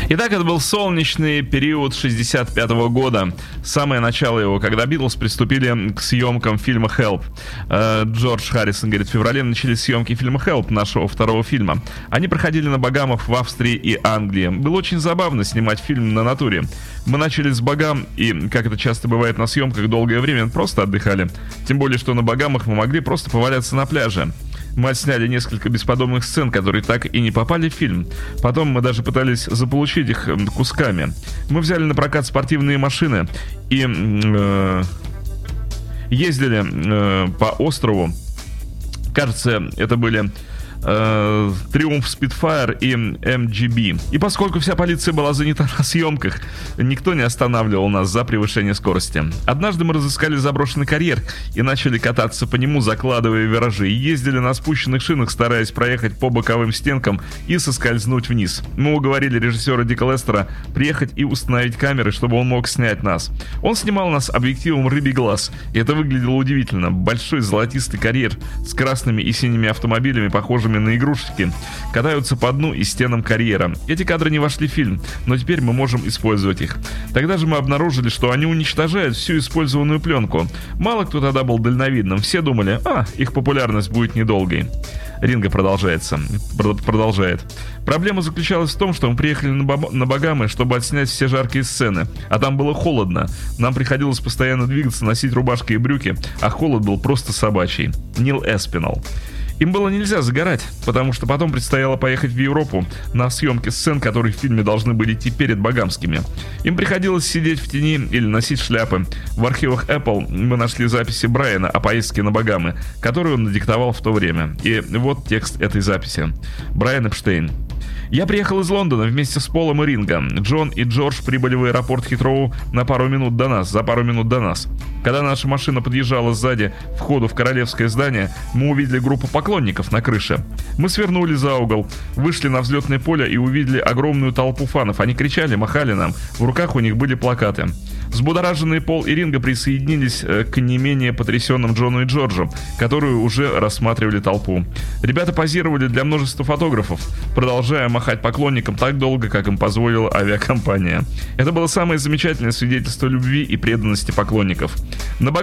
Итак, это был солнечный период 65 года. Самое начало его, когда Битлз приступили к съемкам фильма «Help». Джордж Харрисон говорит, в феврале начались съемки фильма «Help», нашего второго фильма. Они проходили на Багамах в Австрии и Англии. Было очень забавно снимать фильм на натуре. Мы начали с Багам и, как это часто бывает на съемках, долгое время просто отдыхали. Тем более, что на Багамах мы могли просто поваляться на пляже. Мы отсняли несколько бесподобных сцен, которые так и не попали в фильм. Потом мы даже пытались заполучить их кусками. Мы взяли на прокат спортивные машины и ездили по острову. Кажется, это были Триумф Spitfire и MGB. И поскольку вся полиция была занята на съемках, никто не останавливал нас за превышение скорости. Однажды мы разыскали заброшенный карьер и начали кататься по нему, закладывая виражи, и ездили на спущенных шинах, стараясь проехать по боковым стенкам и соскользнуть вниз. Мы уговорили режиссера Дика Лестера приехать и установить камеры, чтобы он мог снять нас. Он снимал нас объективом рыбий глаз, и это выглядело удивительно. Большой золотистый карьер с красными и синими автомобилями, похожими на игрушки, катаются по дну и стенам карьера. Эти кадры не вошли в фильм, но теперь мы можем использовать их. Тогда же мы обнаружили, что они уничтожают всю использованную пленку. Мало кто тогда был дальновидным. Все думали, их популярность будет недолгой. Ринго продолжает. Проблема заключалась в том, что мы приехали на Багамы, чтобы отснять все жаркие сцены. А там было холодно. Нам приходилось постоянно двигаться, носить рубашки и брюки, а холод был просто собачий. Нил Эспинал. Им было нельзя загорать, потому что потом предстояло поехать в Европу на съемки сцен, которые в фильме должны были идти перед багамскими. Им приходилось сидеть в тени или носить шляпы. В архивах Apple мы нашли записи Брайана о поездке на Багамы, которую он надиктовал в то время. И вот текст этой записи. Брайан Эпштейн. Я приехал из Лондона вместе с Полом и Ринго. Джон и Джордж прибыли в аэропорт Хитроу за пару минут до нас. Когда наша машина подъезжала сзади к входу в королевское здание, мы увидели группу поклонников на крыше. Мы свернули за угол, вышли на взлетное поле и увидели огромную толпу фанов. Они кричали, махали нам, в руках у них были плакаты. Взбудораженные Пол и Ринго присоединились к не менее потрясенным Джону и Джорджу, которые уже рассматривали толпу. Ребята позировали для множества фотографов, продолжая махать поклонникам так долго, как им позволила авиакомпания. Это было самое замечательное свидетельство любви и преданности поклонников. На